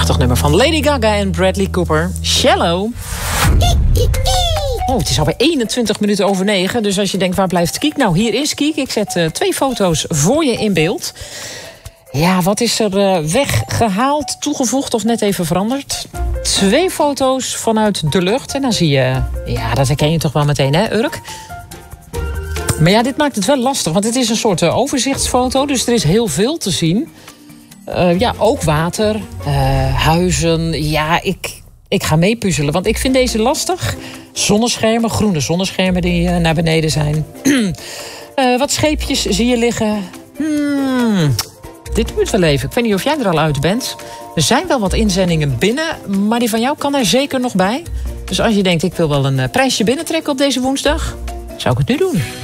Prachtig nummer van Lady Gaga en Bradley Cooper. Shallow. Oh, het is alweer 21 minuten over 9. Dus als je denkt, waar blijft Kiek? Nou, hier is Kiek. Ik zet 2 foto's voor je in beeld. Ja, wat is er weggehaald, toegevoegd of net even veranderd? 2 foto's vanuit de lucht. En dan zie je... Ja, dat herken je toch wel meteen, hè, Urk? Maar ja, dit maakt het wel lastig. Want het is een soort overzichtsfoto. Dus er is heel veel te zien. Ja, ook water. Huizen. Ja, ik ga meepuzzelen. Want ik vind deze lastig. Zonneschermen, groene zonneschermen die naar beneden zijn. Wat scheepjes zie je liggen. Dit duurt wel even. Ik weet niet of jij er al uit bent. Er zijn wel wat inzendingen binnen. Maar die van jou kan er zeker nog bij. Dus als je denkt, ik wil wel een prijsje binnentrekken op deze woensdag, zou ik het nu doen.